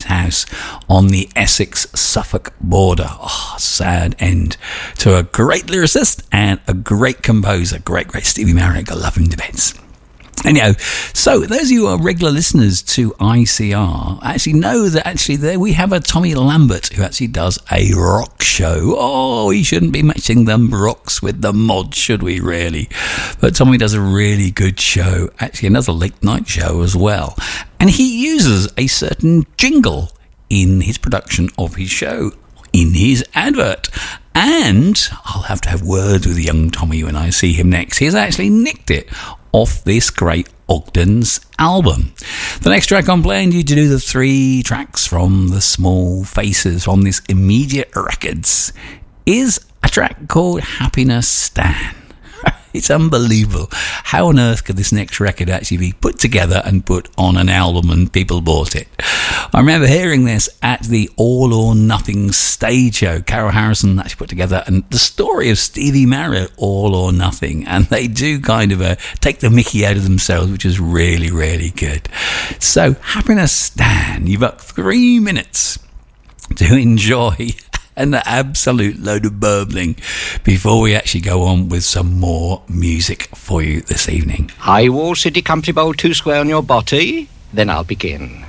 house on the Essex-Suffolk border. Oh, sad end to a great lyricist and a great composer. Great Stevie Marriott. I love him to bits. Anyhow, so those of you who are regular listeners to ICR actually know that there we have a Tommy Lambert who actually does a rock show. Oh, we shouldn't be matching them rocks with the mods, should we really? But Tommy does a really good show, actually another late night show as well. And he uses a certain jingle in his production of his show, in his advert. And I'll have to have words with young Tommy when I see him next. He's actually nicked it off this great Ogden's album. The next track I'm playing you to do the 3 tracks from the Small Faces from this Immediate Records is a track called Happiness Stan. It's unbelievable. How on earth could this next record actually be put together and put on an album and people bought it? I remember hearing this at the All or Nothing stage show. Carol Harrison actually put together and the story of Stevie Marriott, All or Nothing. And they do kind of take the mickey out of themselves, which is really, really good. So, Happiness Stan, you've got 3 minutes to enjoy and the absolute load of burbling before we actually go on with some more music for you this evening. High wall, city, country bowl, 2 square on your body. Then I'll begin.